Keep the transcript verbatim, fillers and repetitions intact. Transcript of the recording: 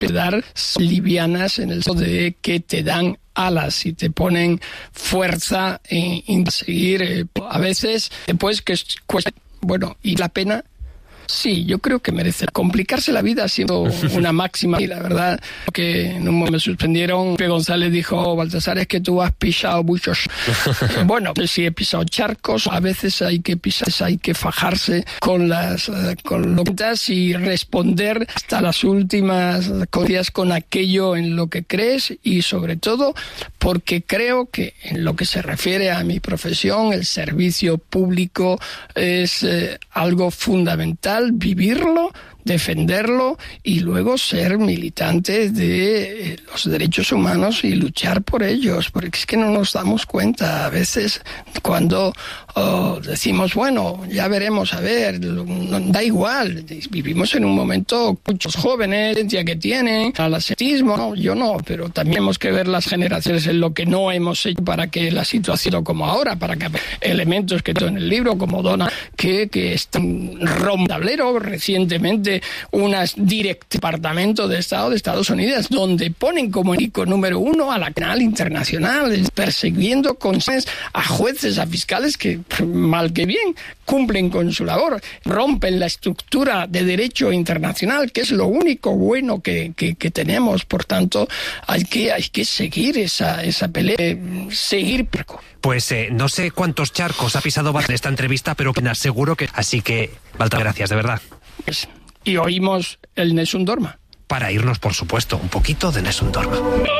dar livianas en el sentido de que te dan alas y te ponen fuerza en, en seguir. Eh, a veces, después que cuesta, bueno, y la pena. Sí, yo creo que merece complicarse la vida siendo una máxima. Y la verdad, que en un momento me suspendieron. Pepe González dijo, oh, Baltasar, es que tú has pisado muchos. Bueno, sí he pisado charcos. A veces hay que pisar, hay que fajarse con las con locutas y responder hasta las últimas cosas con aquello en lo que crees, y sobre todo porque creo que en lo que se refiere a mi profesión, el servicio público es eh, algo fundamental, vivirlo, defenderlo y luego ser militante de los derechos humanos y luchar por ellos, porque es que no nos damos cuenta a veces cuando oh, decimos, bueno, ya veremos, a ver, no, da igual, vivimos en un momento, muchos jóvenes, que tienen al ascetismo, no, yo no, pero también tenemos que ver las generaciones en lo que no hemos hecho para que la situación como ahora, para que elementos que tengo en el libro, como Dona, que, que están romtablero recientemente un direct departamento de Estado de Estados Unidos, donde ponen como icono número uno a la canal internacional, persiguiendo con a jueces, a fiscales que, mal que bien, cumplen con su labor, rompen la estructura de derecho internacional, que es lo único bueno que, que, que tenemos. Por tanto, hay que, hay que seguir esa, esa pelea, seguir. Pues eh, no sé cuántos charcos ha pisado en esta entrevista, pero que aseguro que... Así que, Baltasar, gracias, de verdad. Pues, y oímos el Nessun Dorma. Para irnos, por supuesto, un poquito de Nessun Dorma.